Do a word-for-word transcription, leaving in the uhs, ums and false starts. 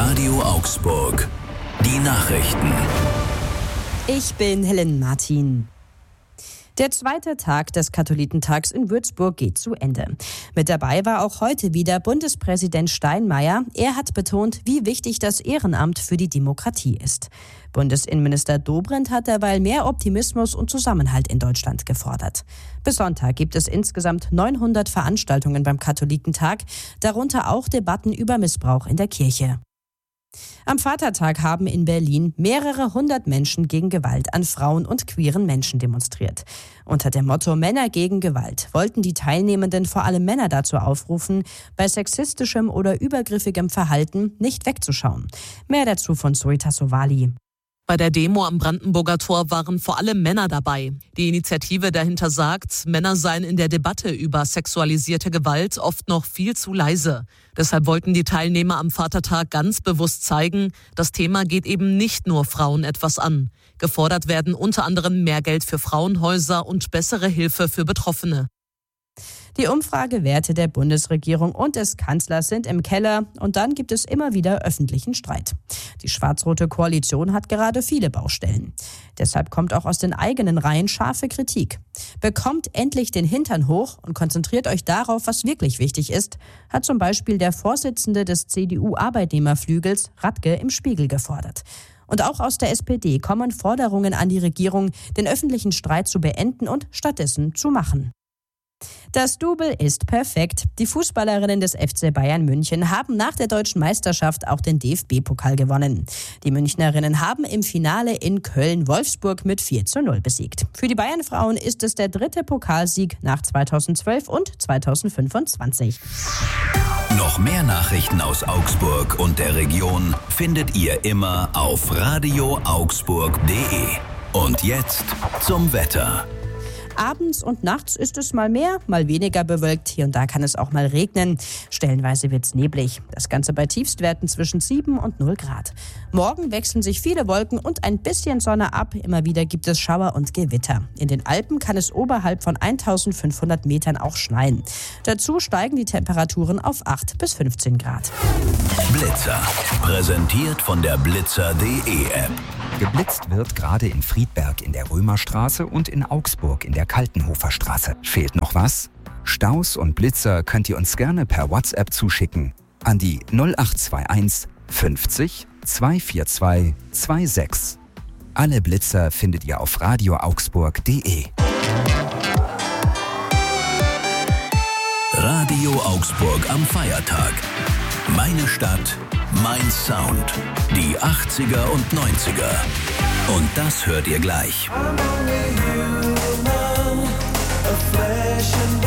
Radio Augsburg. Die Nachrichten. Ich bin Helen Martin. Der zweite Tag des Katholikentags in Würzburg geht zu Ende. Mit dabei war auch heute wieder Bundespräsident Steinmeier. Er hat betont, wie wichtig das Ehrenamt für die Demokratie ist. Bundesinnenminister Dobrindt hat derweil mehr Optimismus und Zusammenhalt in Deutschland gefordert. Bis Sonntag gibt es insgesamt neunhundert Veranstaltungen beim Katholikentag, darunter auch Debatten über Missbrauch in der Kirche. Am Vatertag haben in Berlin mehrere hundert Menschen gegen Gewalt an Frauen und queeren Menschen demonstriert. Unter dem Motto Männer gegen Gewalt wollten die Teilnehmenden vor allem Männer dazu aufrufen, bei sexistischem oder übergriffigem Verhalten nicht wegzuschauen. Mehr dazu von Zoita Sowali. Bei der Demo am Brandenburger Tor waren vor allem Männer dabei. Die Initiative dahinter sagt, Männer seien in der Debatte über sexualisierte Gewalt oft noch viel zu leise. Deshalb wollten die Teilnehmer am Vatertag ganz bewusst zeigen, das Thema geht eben nicht nur Frauen etwas an. Gefordert werden unter anderem mehr Geld für Frauenhäuser und bessere Hilfe für Betroffene. Die Umfragewerte der Bundesregierung und des Kanzlers sind im Keller und dann gibt es immer wieder öffentlichen Streit. Die schwarz-rote Koalition hat gerade viele Baustellen. Deshalb kommt auch aus den eigenen Reihen scharfe Kritik. Bekommt endlich den Hintern hoch und konzentriert euch darauf, was wirklich wichtig ist, hat zum Beispiel der Vorsitzende des C D U-Arbeitnehmerflügels Radke im Spiegel gefordert. Und auch aus der S P D kommen Forderungen an die Regierung, den öffentlichen Streit zu beenden und stattdessen zu machen. Das Double ist perfekt. Die Fußballerinnen des F C Bayern München haben nach der deutschen Meisterschaft auch den D F B-Pokal gewonnen. Die Münchnerinnen haben im Finale in Köln Wolfsburg mit vier zu null besiegt. Für die Bayern-Frauen ist es der dritte Pokalsieg nach zweitausendzwölf und zweitausendfünfundzwanzig. Noch mehr Nachrichten aus Augsburg und der Region findet ihr immer auf radio augsburg punkt de. Und jetzt zum Wetter. Abends und nachts ist es mal mehr, mal weniger bewölkt. Hier und da kann es auch mal regnen. Stellenweise wird es neblig. Das Ganze bei Tiefstwerten zwischen sieben und null Grad. Morgen wechseln sich viele Wolken und ein bisschen Sonne ab. Immer wieder gibt es Schauer und Gewitter. In den Alpen kann es oberhalb von eintausendfünfhundert Metern auch schneien. Dazu steigen die Temperaturen auf acht bis fünfzehn Grad. Blitzer. Präsentiert von der blitzer punkt de App. Geblitzt wird gerade in Friedberg in der Römerstraße und in Augsburg in der Kaltenhofer Straße. Fehlt noch was? Staus und Blitzer könnt ihr uns gerne per WhatsApp zuschicken an die null acht zwei eins fünfzig zweihundertvierundzwanzig sechsundzwanzig. Alle Blitzer findet ihr auf radio augsburg punkt de. Radio Augsburg am Feiertag. Meine Stadt, mein Sound. Die achtziger und neunziger. Und das hört ihr gleich. I'm only human, a flesh and